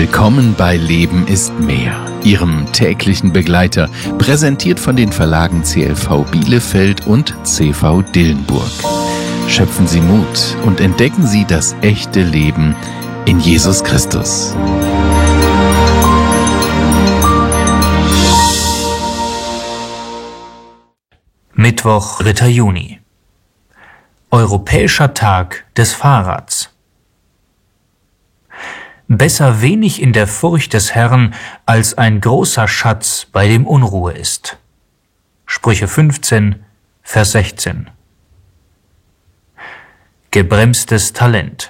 Willkommen bei Leben ist mehr, Ihrem täglichen Begleiter, präsentiert von den Verlagen CLV Bielefeld und CV Dillenburg. Schöpfen Sie Mut und entdecken Sie das echte Leben in Jesus Christus. Mittwoch, 3. Juni. Europäischer Tag des Fahrrads. Besser wenig in der Furcht des Herrn, als ein großer Schatz, bei dem Unruhe ist. Sprüche 15, Vers 16. Gebremstes Talent.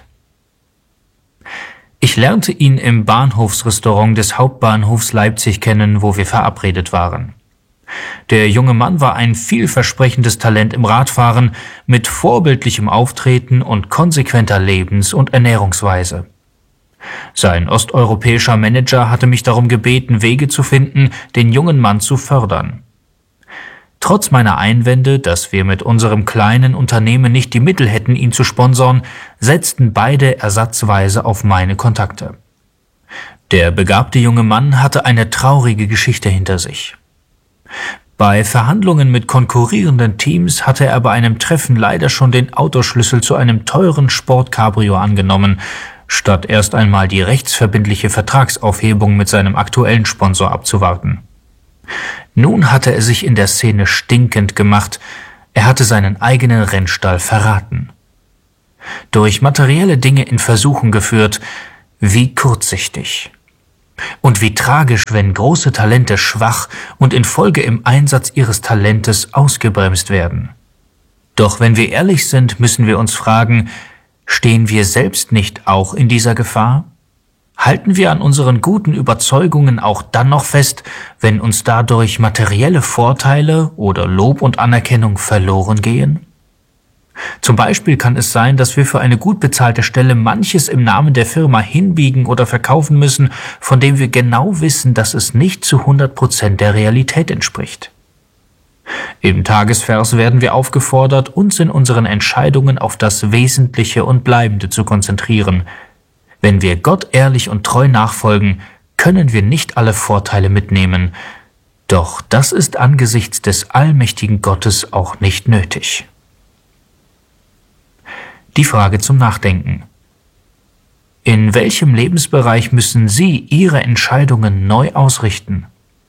Ich lernte ihn im Bahnhofsrestaurant des Hauptbahnhofs Leipzig kennen, wo wir verabredet waren. Der junge Mann war ein vielversprechendes Talent im Radfahren mit vorbildlichem Auftreten und konsequenter Lebens- und Ernährungsweise. Sein osteuropäischer Manager hatte mich darum gebeten, Wege zu finden, den jungen Mann zu fördern. Trotz meiner Einwände, dass wir mit unserem kleinen Unternehmen nicht die Mittel hätten, ihn zu sponsoren, setzten beide ersatzweise auf meine Kontakte. Der begabte junge Mann hatte eine traurige Geschichte hinter sich. Bei Verhandlungen mit konkurrierenden Teams hatte er bei einem Treffen leider schon den Autoschlüssel zu einem teuren Sportcabrio angenommen, statt erst einmal die rechtsverbindliche Vertragsaufhebung mit seinem aktuellen Sponsor abzuwarten. Nun hatte er sich in der Szene stinkend gemacht, er hatte seinen eigenen Rennstall verraten. Durch materielle Dinge in Versuchung geführt, wie kurzsichtig. Und wie tragisch, wenn große Talente schwach und infolge im Einsatz ihres Talentes ausgebremst werden. Doch wenn wir ehrlich sind, müssen wir uns fragen, stehen wir selbst nicht auch in dieser Gefahr? Halten wir an unseren guten Überzeugungen auch dann noch fest, wenn uns dadurch materielle Vorteile oder Lob und Anerkennung verloren gehen? Zum Beispiel kann es sein, dass wir für eine gut bezahlte Stelle manches im Namen der Firma hinbiegen oder verkaufen müssen, von dem wir genau wissen, dass es nicht zu 100% der Realität entspricht. Im Tagesvers werden wir aufgefordert, uns in unseren Entscheidungen auf das Wesentliche und Bleibende zu konzentrieren. Wenn wir Gott ehrlich und treu nachfolgen, können wir nicht alle Vorteile mitnehmen. Doch das ist angesichts des allmächtigen Gottes auch nicht nötig. Die Frage zum Nachdenken. In welchem Lebensbereich müssen Sie Ihre Entscheidungen neu ausrichten?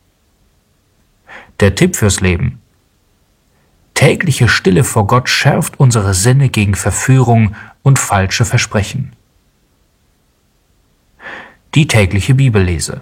Der Tipp fürs Leben. Tägliche Stille vor Gott schärft unsere Sinne gegen Verführung und falsche Versprechen. Die tägliche Bibellese.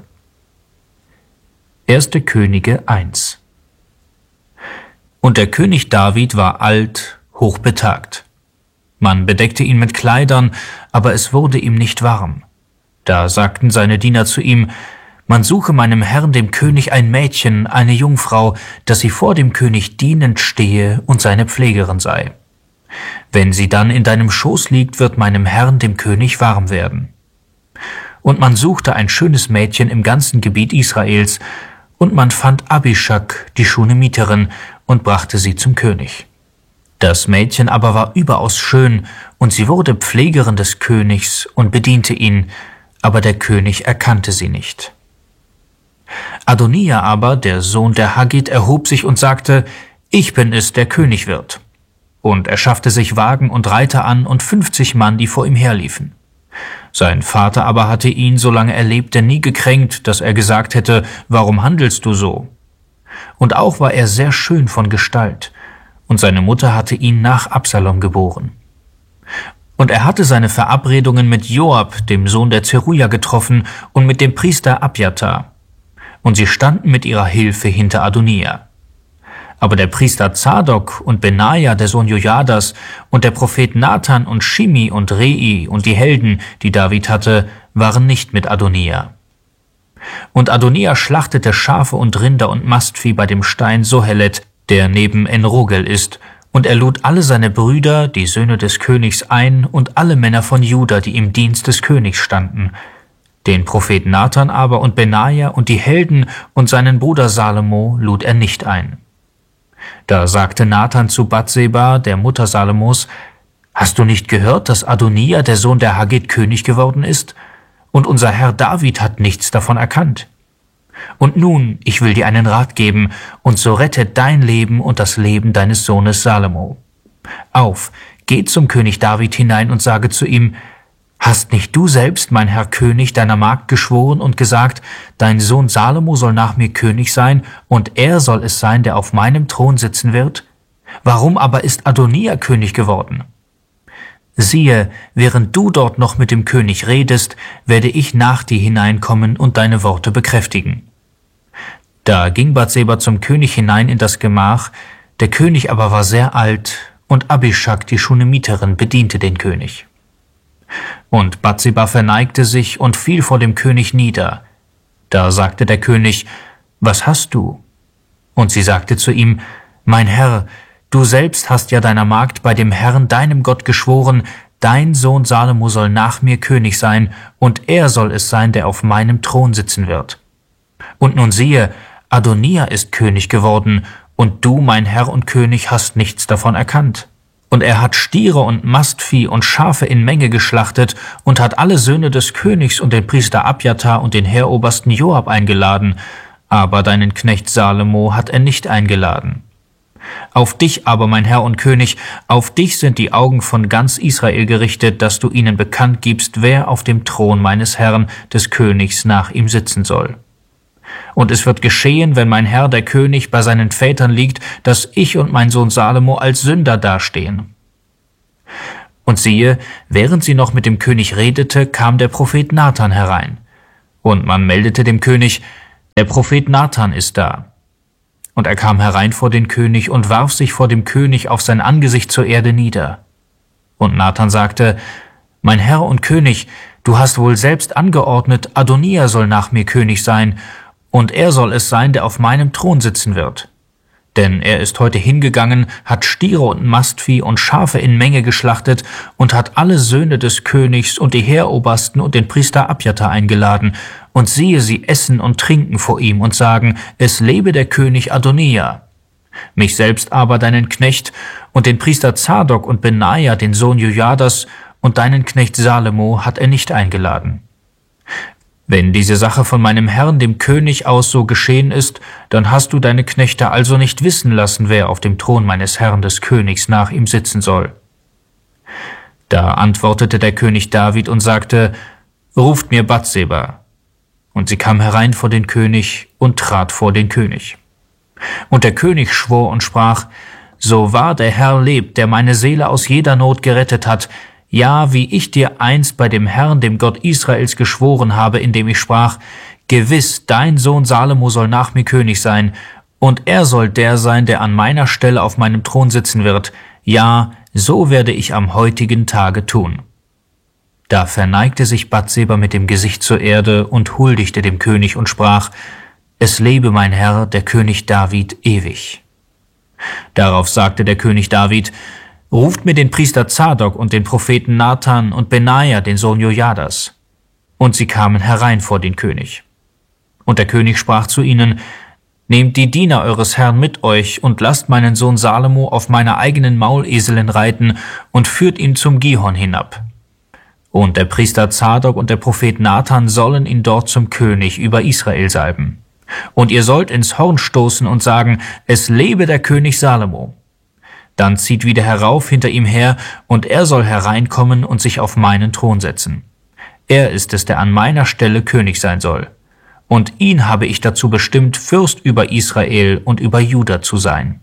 1. Könige 1. Und der König David war alt, hochbetagt. Man bedeckte ihn mit Kleidern, aber es wurde ihm nicht warm. Da sagten seine Diener zu ihm, man suche meinem Herrn dem König ein Mädchen, eine Jungfrau, dass sie vor dem König dienend stehe und seine Pflegerin sei. Wenn sie dann in deinem Schoß liegt, wird meinem Herrn dem König warm werden. Und man suchte ein schönes Mädchen im ganzen Gebiet Israels, und man fand Abishag, die Schunemiterin, und brachte sie zum König. Das Mädchen aber war überaus schön, und sie wurde Pflegerin des Königs und bediente ihn, aber der König erkannte sie nicht. Adonija aber, der Sohn der Haggit, erhob sich und sagte, ich bin es, der König wird. Und er schaffte sich Wagen und Reiter an und 50 Mann, die vor ihm herliefen. Sein Vater aber hatte ihn, solange er lebte, nie gekränkt, dass er gesagt hätte, warum handelst du so? Und auch war er sehr schön von Gestalt, und seine Mutter hatte ihn nach Absalom geboren. Und er hatte seine Verabredungen mit Joab, dem Sohn der Zeruja, getroffen und mit dem Priester Abjatar. Und sie standen mit ihrer Hilfe hinter Adonija. Aber der Priester Zadok und Benaja, der Sohn Jojadas, und der Prophet Nathan und Shimi und Rei und die Helden, die David hatte, waren nicht mit Adonija. Und Adonija schlachtete Schafe und Rinder und Mastvieh bei dem Stein Sohelet, der neben En-Rogel ist, und er lud alle seine Brüder, die Söhne des Königs, ein und alle Männer von Juda, die im Dienst des Königs standen. Den Propheten Nathan aber und Benaja und die Helden und seinen Bruder Salomo lud er nicht ein. Da sagte Nathan zu Batseba, der Mutter Salomos, »Hast du nicht gehört, dass Adonija, der Sohn der Haggit, König geworden ist? und unser Herr David hat nichts davon erkannt. Und nun, ich will dir einen Rat geben, und so rette dein Leben und das Leben deines Sohnes Salomo. Auf, geh zum König David hinein und sage zu ihm, hast nicht du selbst, mein Herr König, deiner Magd geschworen und gesagt, dein Sohn Salomo soll nach mir König sein, und er soll es sein, der auf meinem Thron sitzen wird? Warum aber ist Adonia König geworden? Siehe, während du dort noch mit dem König redest, werde ich nach dir hineinkommen und deine Worte bekräftigen. Da ging Bathseba zum König hinein in das Gemach, der König aber war sehr alt, und Abishag, die Schunemiterin, bediente den König. Und Bathseba verneigte sich und fiel vor dem König nieder. Da sagte der König, was hast du? Und sie sagte zu ihm, mein Herr, du selbst hast ja deiner Magd bei dem Herrn, deinem Gott, geschworen, dein Sohn Salomo soll nach mir König sein, und er soll es sein, der auf meinem Thron sitzen wird. Und nun siehe, Adonia ist König geworden, und du, mein Herr und König, hast nichts davon erkannt. Und er hat Stiere und Mastvieh und Schafe in Menge geschlachtet und hat alle Söhne des Königs und den Priester Abjatar und den Heerobersten Joab eingeladen, aber deinen Knecht Salomo hat er nicht eingeladen. Auf dich aber, mein Herr und König, auf dich sind die Augen von ganz Israel gerichtet, dass du ihnen bekannt gibst, wer auf dem Thron meines Herrn, des Königs, nach ihm sitzen soll. Und es wird geschehen, wenn mein Herr, der König, bei seinen Vätern liegt, dass ich und mein Sohn Salomo als Sünder dastehen. Und siehe, während sie noch mit dem König redete, kam der Prophet Nathan herein. Und man meldete dem König, der Prophet Nathan ist da. Und er kam herein vor den König und warf sich vor dem König auf sein Angesicht zur Erde nieder. Und Nathan sagte, mein Herr und König, du hast wohl selbst angeordnet, Adonia soll nach mir König sein, und er soll es sein, der auf meinem Thron sitzen wird. Denn er ist heute hingegangen, hat Stiere und Mastvieh und Schafe in Menge geschlachtet und hat alle Söhne des Königs und die Heerobersten und den Priester Abjatar eingeladen. Und siehe, sie essen und trinken vor ihm und sagen, es lebe der König Adonia. Mich selbst aber, deinen Knecht, und den Priester Zadok und Benaja, den Sohn Jojadas, und deinen Knecht Salomo hat er nicht eingeladen. Wenn diese Sache von meinem Herrn, dem König, aus so geschehen ist, dann hast du deine Knechte also nicht wissen lassen, wer auf dem Thron meines Herrn des Königs nach ihm sitzen soll. Da antwortete der König David und sagte, ruft mir Bathseba. Und sie kam herein vor den König und trat vor den König. Und der König schwor und sprach, so wahr der Herr lebt, der meine Seele aus jeder Not gerettet hat, ja, wie ich dir einst bei dem Herrn, dem Gott Israels, geschworen habe, indem ich sprach, gewiss, dein Sohn Salomo soll nach mir König sein, und er soll der sein, der an meiner Stelle auf meinem Thron sitzen wird. Ja, so werde ich am heutigen Tage tun. Da verneigte sich Bathseba mit dem Gesicht zur Erde und huldigte dem König und sprach, es lebe mein Herr, der König David, ewig. Darauf sagte der König David, ruft mir den Priester Zadok und den Propheten Nathan und Benaja, den Sohn Jojadas. Und sie kamen herein vor den König. Und der König sprach zu ihnen, nehmt die Diener eures Herrn mit euch und lasst meinen Sohn Salomo auf meiner eigenen Mauleselin reiten und führt ihn zum Gihon hinab. Und der Priester Zadok und der Prophet Nathan sollen ihn dort zum König über Israel salben. Und ihr sollt ins Horn stoßen und sagen, es lebe der König Salomo. Dann zieht wieder herauf hinter ihm her, und er soll hereinkommen und sich auf meinen Thron setzen. Er ist es, der an meiner Stelle König sein soll. Und ihn habe ich dazu bestimmt, Fürst über Israel und über Juda zu sein.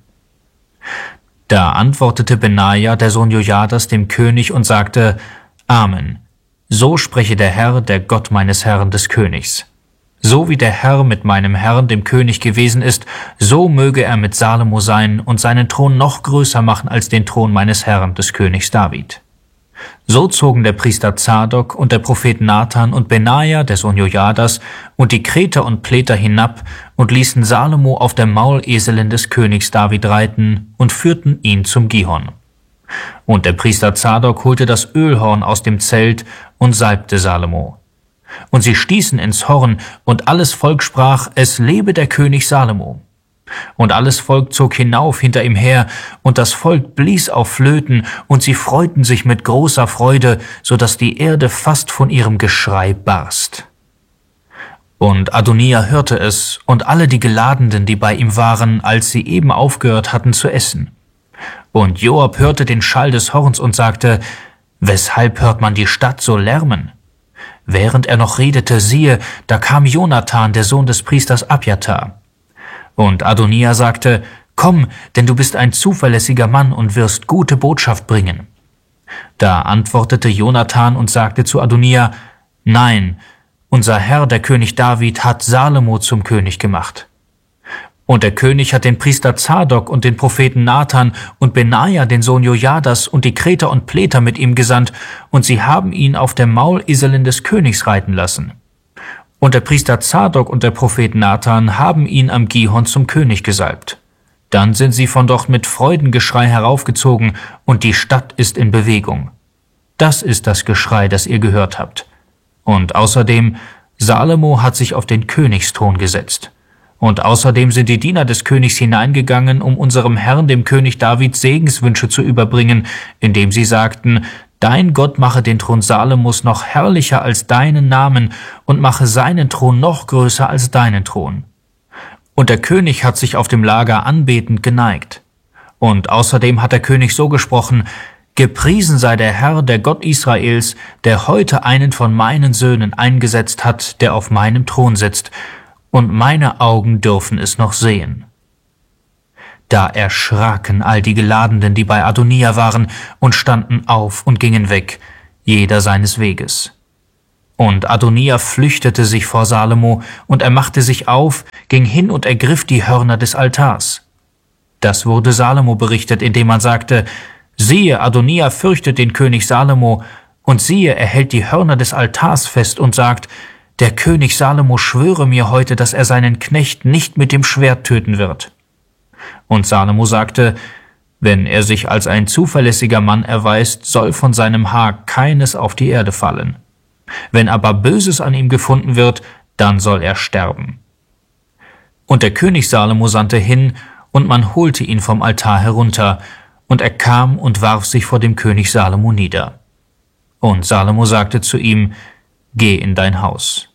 Da antwortete Benaja, der Sohn Jojadas, dem König und sagte, Amen. So spreche der Herr, der Gott meines Herrn des Königs. So wie der Herr mit meinem Herrn, dem König, gewesen ist, so möge er mit Salomo sein und seinen Thron noch größer machen als den Thron meines Herrn, des Königs David. So zogen der Priester Zadok und der Prophet Nathan und Benaja, der Sohn Jojadas, und die Kreter und Pleter hinab und ließen Salomo auf der Mauleselin des Königs David reiten und führten ihn zum Gihon. Und der Priester Zadok holte das Ölhorn aus dem Zelt und salbte Salomo. Und sie stießen ins Horn, und alles Volk sprach, es lebe der König Salomo. Und alles Volk zog hinauf hinter ihm her, und das Volk blies auf Flöten, und sie freuten sich mit großer Freude, so dass die Erde fast von ihrem Geschrei barst. Und Adonija hörte es, und alle die Geladenen, die bei ihm waren, als sie eben aufgehört hatten zu essen. Und Joab hörte den Schall des Horns und sagte: Weshalb hört man die Stadt so lärmen? Während er noch redete, siehe, da kam Jonathan, der Sohn des Priesters Abjatar. Und Adonija sagte: Komm, denn du bist ein zuverlässiger Mann und wirst gute Botschaft bringen. Da antwortete Jonathan und sagte zu Adonija: Nein, unser Herr, der König David, hat Salomo zum König gemacht. Und der König hat den Priester Zadok und den Propheten Nathan und Benaja, den Sohn Jojadas, und die Kreter und Pleter mit ihm gesandt, und sie haben ihn auf der Mauleselin des Königs reiten lassen. Und der Priester Zadok und der Prophet Nathan haben ihn am Gihon zum König gesalbt. Dann sind sie von dort mit Freudengeschrei heraufgezogen, und die Stadt ist in Bewegung. Das ist das Geschrei, das ihr gehört habt. Und außerdem, Salomo hat sich auf den Königsthron gesetzt. Und außerdem sind die Diener des Königs hineingegangen, um unserem Herrn, dem König David, Segenswünsche zu überbringen, indem sie sagten: Dein Gott mache den Thron Salomos noch herrlicher als deinen Namen und mache seinen Thron noch größer als deinen Thron. Und der König hat sich auf dem Lager anbetend geneigt. Und außerdem hat der König so gesprochen: Gepriesen sei der Herr, der Gott Israels, der heute einen von meinen Söhnen eingesetzt hat, der auf meinem Thron sitzt, und meine Augen dürfen es noch sehen. Da erschraken all die Geladenen, die bei Adonija waren, und standen auf und gingen weg, jeder seines Weges. Und Adonija flüchtete sich vor Salomo, und er machte sich auf, ging hin und ergriff die Hörner des Altars. Das wurde Salomo berichtet, indem man sagte: Siehe, Adonija fürchtet den König Salomo, und siehe, er hält die Hörner des Altars fest und sagt: Der König Salomo schwöre mir heute, dass er seinen Knecht nicht mit dem Schwert töten wird. Und Salomo sagte: Wenn er sich als ein zuverlässiger Mann erweist, soll von seinem Haar keines auf die Erde fallen. Wenn aber Böses an ihm gefunden wird, dann soll er sterben. Und der König Salomo sandte hin, und man holte ihn vom Altar herunter, und er kam und warf sich vor dem König Salomo nieder. Und Salomo sagte zu ihm: Geh in dein Haus.